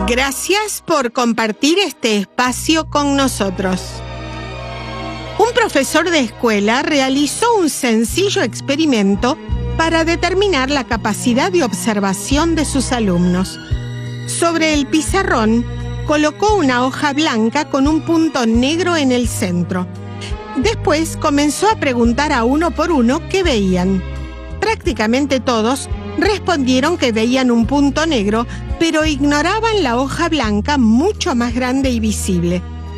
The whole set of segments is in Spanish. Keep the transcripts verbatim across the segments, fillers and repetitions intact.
Gracias por compartir este espacio con nosotros. Un profesor de escuela realizó un sencillo experimento para determinar la capacidad de observación de sus alumnos. Sobre el pizarrón, colocó una hoja blanca con un punto negro en el centro. Después comenzó a preguntar a uno por uno qué veían. Prácticamente todos respondieron que veían un punto negro, pero ignoraban la hoja blanca mucho más grande y visible.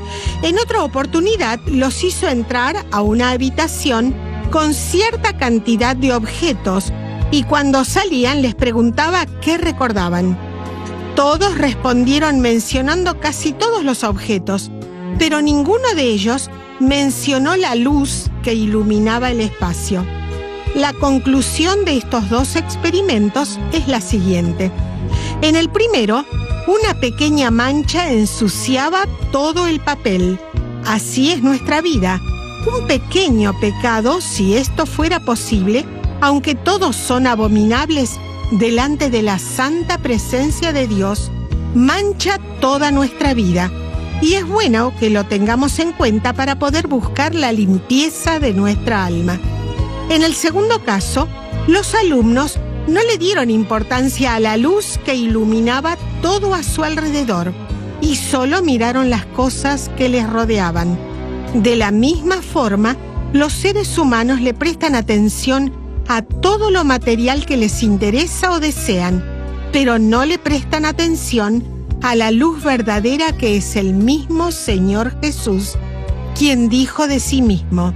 En otra oportunidad, los hizo entrar a una habitación con cierta cantidad de objetos y cuando salían les preguntaba qué recordaban. Todos respondieron mencionando casi todos los objetos, pero ninguno de ellos mencionó la luz que iluminaba el espacio. La conclusión de estos dos experimentos es la siguiente. En el primero, una pequeña mancha ensuciaba todo el papel. Así es nuestra vida. Un pequeño pecado, si esto fuera posible, aunque todos son abominables delante de la santa presencia de Dios, mancha toda nuestra vida. Y es bueno que lo tengamos en cuenta para poder buscar la limpieza de nuestra alma. En el segundo caso, los alumnos no le dieron importancia a la luz que iluminaba todo a su alrededor y solo miraron las cosas que les rodeaban. De la misma forma, los seres humanos le prestan atención a todo lo material que les interesa o desean, pero no le prestan atención a la luz verdadera que es el mismo Señor Jesús, quien dijo de sí mismo: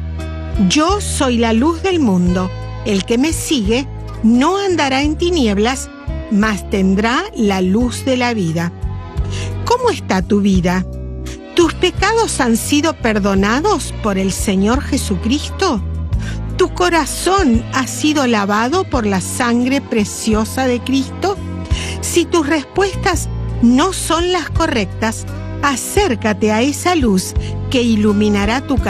Yo soy la luz del mundo. El que me sigue no andará en tinieblas, mas tendrá la luz de la vida. ¿Cómo está tu vida? ¿Tus pecados han sido perdonados por el Señor Jesucristo? ¿Tu corazón ha sido lavado por la sangre preciosa de Cristo? Si tus respuestas no son las correctas, acércate a esa luz que iluminará tu